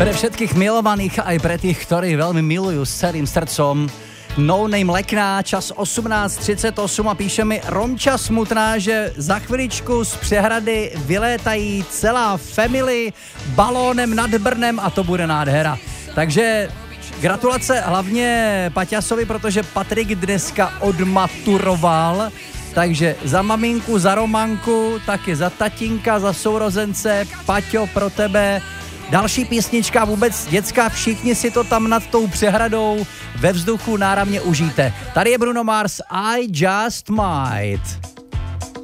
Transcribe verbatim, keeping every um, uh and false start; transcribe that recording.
Pre všetkých milovaných aj pre tých, ktorí veľmi milujú s celým srdcom. No Name Lekná, čas osmnáct třicet osm a píše mi Romča Smutná, že za chviličku z přehrady vylétají celá family balónem nad Brnem a to bude nádhera. Takže gratulace hlavně Paťasovi, protože Patrik dneska odmaturoval. Takže za maminku, za Romanku, taky za tatínka, za sourozence, Paťo, pro tebe. Další písnička, vůbec děcka, všichni si to tam nad tou přehradou ve vzduchu náramně užijte. Tady je Bruno Mars, I Just Might.